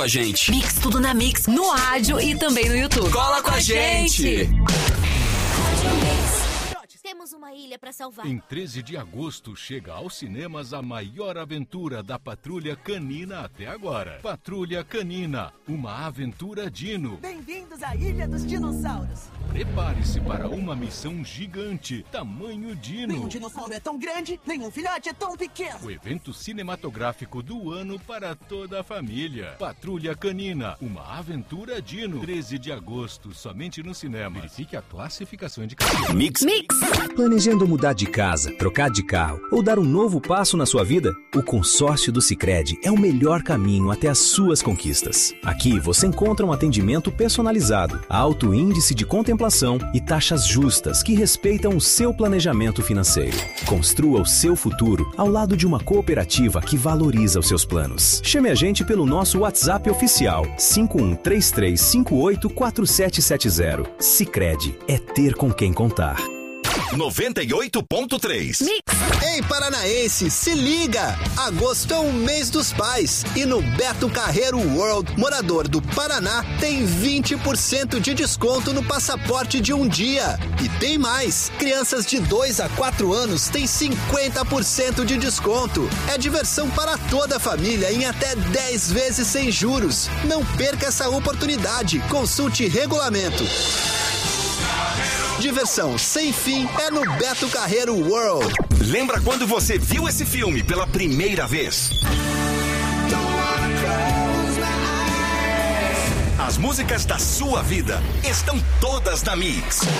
A gente. Mix Tudo na Mix, no rádio e também no YouTube. Cola com a gente! Temos uma ilha pra salvar. Em 13 de agosto chega aos cinemas a maior aventura da Patrulha Canina até agora. Patrulha Canina, uma aventura dino. Bem-vindos à Ilha dos Dinossauros. Prepare-se para uma missão gigante, tamanho dino. Nenhum dinossauro é tão grande, nenhum filhote é tão pequeno. O evento cinematográfico do ano para toda a família. Patrulha Canina, uma aventura dino. 13 de agosto, somente no cinema. Verifique a classificação de cartão. Mix. Planejando mudar de casa, trocar de carro ou dar um novo passo na sua vida? O consórcio do Sicredi é o melhor caminho até as suas conquistas. Aqui você encontra um atendimento personalizado, alto índice de contemplação e taxas justas que respeitam o seu planejamento financeiro. Construa o seu futuro ao lado de uma cooperativa que valoriza os seus planos. Chame a gente pelo nosso WhatsApp oficial 5133584770. Sicredi é ter com quem contar. 98.3. Ei, paranaense, se liga! Agosto é o mês dos pais e no Beto Carreiro World, morador do Paraná tem 20% de desconto no passaporte de um dia. E tem mais! Crianças de 2 a 4 anos têm 50% de desconto. É diversão para toda a família em até 10 vezes sem juros. Não perca essa oportunidade. Consulte regulamento. Diversão sem fim é no Beto Carreiro World. Lembra quando você viu esse filme pela primeira vez? As músicas da sua vida estão todas na Mix.